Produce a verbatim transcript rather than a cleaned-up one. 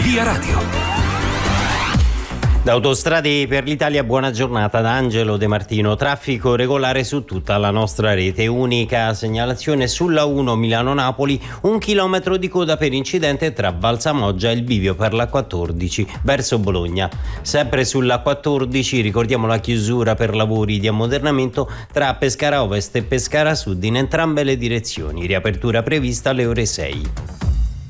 Via Radio. Da Autostrade per l'Italia, buona giornata da Angelo De Martino. Traffico regolare su tutta la nostra rete. Unica segnalazione sulla uno Milano-Napoli, un chilometro di coda per incidente tra Valsamoggia e il bivio per la quattordici verso Bologna. Sempre sulla quattordici ricordiamo la chiusura per lavori di ammodernamento tra Pescara Ovest e Pescara Sud in entrambe le direzioni. Riapertura prevista alle ore sei.